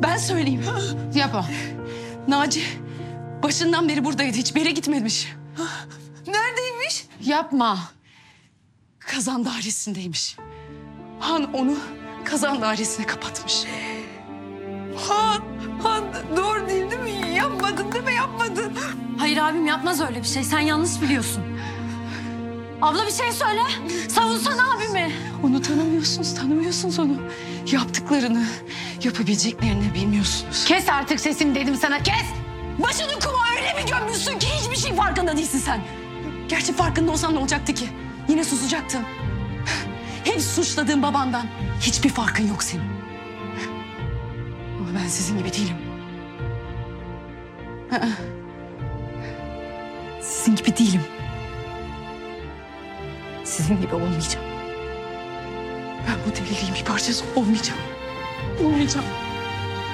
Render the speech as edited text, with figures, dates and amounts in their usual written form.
Ben söyleyeyim. Yapma. Naci başından beri buradaydı. Hiçbir yere gitmemiş. Neredeymiş? Yapma. Kazan dairesindeymiş. Han onu kazan dairesine kapatmış. Han doğru değil mi? Yapmadın değil mi? Yapmadın. Hayır abim yapmaz öyle bir şey. Sen yanlış biliyorsun. Abla bir şey söyle. Savunsana abimi. Onu tanımıyorsunuz onu. Yaptıklarını, yapabileceklerini bilmiyorsunuz. Kes artık sesini dedim sana, kes! Başını kuma öyle mi gömmüşsün ki hiçbir şey farkında değilsin sen. Gerçi farkında olsan ne olacaktı ki? Yine susacaktın. Hep suçladığın babandan. Hiçbir farkın yok senin. Ama ben sizin gibi değilim. Aa. Sizin gibi değilim. Sizin gibi olmayacağım. Ben bu deliliğin bir parçası olmayacağım. Olmayacağım.